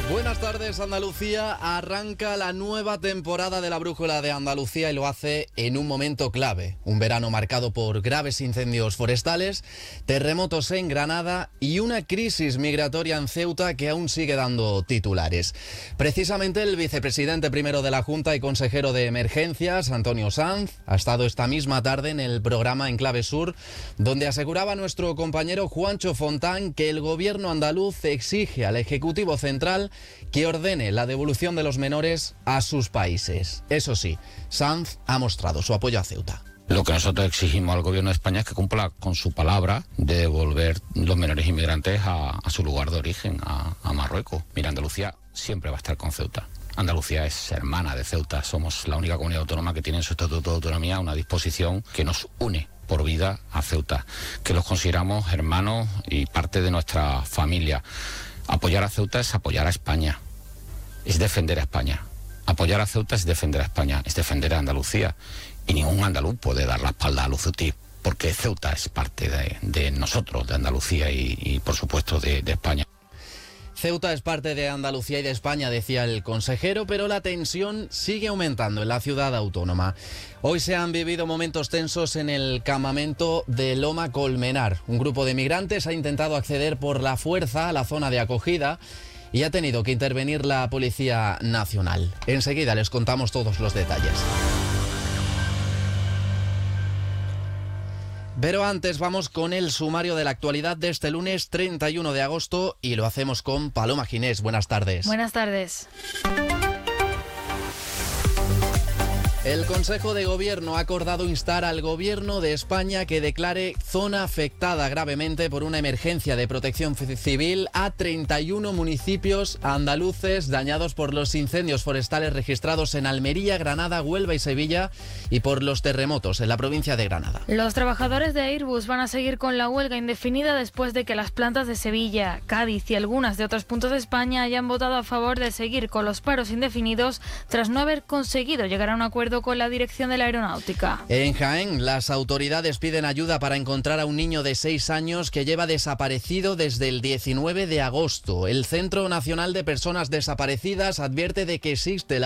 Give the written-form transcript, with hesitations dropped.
Buenas tardes, Andalucía. Arranca la nueva temporada de la Brújula de Andalucía y lo hace en un momento clave. Un verano marcado por graves incendios forestales, terremotos en Granada y una crisis migratoria en Ceuta que aún sigue dando titulares. Precisamente el vicepresidente primero de la Junta y consejero de Emergencias, Antonio Sanz, ha estado esta misma tarde en el programa Enclave Sur, donde aseguraba nuestro compañero Juancho Fontán que el gobierno andaluz exige al Ejecutivo Central que ordene la devolución de los menores a sus países. Eso sí, Sanz ha mostrado su apoyo a Ceuta. Lo que nosotros exigimos al gobierno de España es que cumpla con su palabra de devolver los menores inmigrantes a su lugar de origen, a Marruecos. Mira, Andalucía siempre va a estar con Ceuta. Andalucía es hermana de Ceuta. Somos la única comunidad autónoma que tiene en su estatuto de autonomía una disposición que nos une por vida a Ceuta, que los consideramos hermanos y parte de nuestra familia. Apoyar a Ceuta es apoyar a España, es defender a España. Apoyar a Ceuta es defender a España, es defender a Andalucía. Y ningún andaluz puede dar la espalda a los ceutí, porque Ceuta es parte de nosotros, de Andalucía y por supuesto de España. Ceuta es parte de Andalucía y de España, decía el consejero, pero la tensión sigue aumentando en la ciudad autónoma. Hoy se han vivido momentos tensos en el campamento de Loma Colmenar. Un grupo de migrantes ha intentado acceder por la fuerza a la zona de acogida y ha tenido que intervenir la Policía Nacional. Enseguida les contamos todos los detalles. Pero antes vamos con el sumario de la actualidad de este lunes 31 de agosto y lo hacemos con Paloma Ginés. Buenas tardes. Buenas tardes. El Consejo de Gobierno ha acordado instar al Gobierno de España que declare zona afectada gravemente por una emergencia de protección civil a 31 municipios andaluces dañados por los incendios forestales registrados en Almería, Granada, Huelva y Sevilla y por los terremotos en la provincia de Granada. Los trabajadores de Airbus van a seguir con la huelga indefinida después de que las plantas de Sevilla, Cádiz y algunas de otros puntos de España hayan votado a favor de seguir con los paros indefinidos tras no haber conseguido llegar a un acuerdo con la dirección de la aeronáutica. En Jaén, las autoridades piden ayuda para encontrar a un niño de 6 años que lleva desaparecido desde el 19 de agosto. El Centro Nacional de Personas Desaparecidas advierte de que existe la